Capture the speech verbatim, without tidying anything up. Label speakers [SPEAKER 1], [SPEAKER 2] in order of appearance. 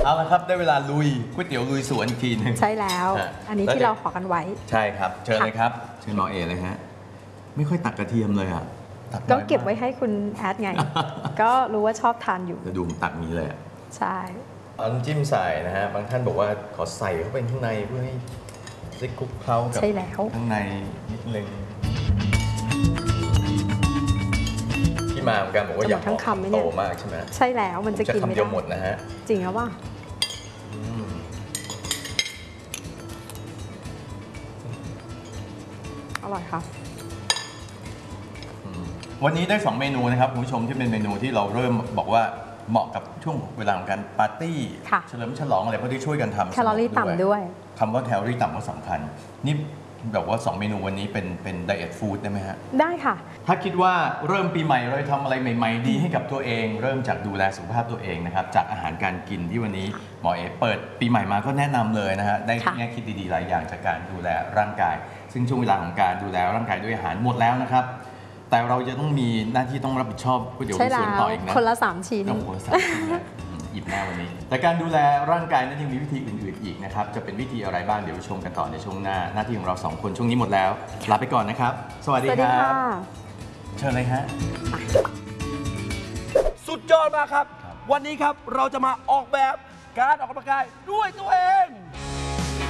[SPEAKER 1] เอาละครับได้เวลาลุยก๋วยเตี๋ยวลุยสวนอีกทีนึง
[SPEAKER 2] ใช่แล้วอันนี้ที่เราขอกันไว้
[SPEAKER 1] ใช่ครับเชิญเลยครับเชิญหมอเอเลยฮะไม่ค่อยตักกระเทียมเลยอ่ะ
[SPEAKER 2] ก็เก็บไว้ให้คุณแอดไง ก็รู้ว่าชอบทานอยู่
[SPEAKER 1] จะดูตักนี้เลย
[SPEAKER 2] ใช่
[SPEAKER 1] เอาน้ำจิ้มใส่นะฮะบางท่านบอกว่าขอใส่เข้าไปข้างในเพื่อให้ได้คลุกเคล้ากับข้างในนิดนึงที่มาเหมือนกันบอกว่าอยากทั้งคำไม่โตมากใช่ไหม
[SPEAKER 2] ใช่แล้วมันจะกินไม่ได้
[SPEAKER 1] หมดนะฮะ
[SPEAKER 2] จริงหรือเปล่าอร่อยครับ
[SPEAKER 1] วันนี้ได้สองเมนูนะครับคุณผู้ชมที่เป็นเมนูที่เราเริ่มบอกว่าเหมาะกับช่วงเวลาของการปาร์ตี้เฉลิมฉลองอะไรเพราะที่ช่วยกันทำ
[SPEAKER 2] แคลอรี่ต่ำด้วย
[SPEAKER 1] คำว่าแคลอรี่ต่ำก็สำคัญนี่แบบว่าสองเมนูวันนี้เป็นเป็นไดเอทฟู้ดได้ไหมฮะ
[SPEAKER 2] ได้ค่ะ
[SPEAKER 1] ถ้าคิดว่าเริ่มปีใหม่เราทำอะไรใหม่ๆดีให้กับตัวเองเริ่มจากดูแลสุขภาพตัวเองนะครับจากอาหารการกินที่วันนี้หมอเอเปิดปีใหม่มาก็แนะนำเลยนะฮะได้แง่คิดดีๆหลายอย่างจากการดูแลร่างกายซึ่งช่วงเวลาของการดูแลร่างกายด้วยอาหารหมดแล้วนะครับแต่เราจะต้องมีหน้าที่ต้องรับผิดชอบก๋วยเตี๋ยวลุยสวนต่ออีกนะ
[SPEAKER 2] คนละสามชิ้น
[SPEAKER 1] คนละสามชิ้นหยิบแน่วันนี้แต่การดูแลร่างกายนั้นยังมีวิธีอื่นๆอีกนะครับจะเป็นวิธีอะไรบ้างเดี๋ยวชมกันต่อในช่วงหน้าหน้าที่ของเราสองคนช่วงนี้หมดแล้วลาไปก่อนนะครับสวัสดีครับเชิญเลยฮะ
[SPEAKER 3] สุดยอดมากครับวันนี้ครับเราจะมาออกแบบการออกกำลังกายด้วยตัวเอง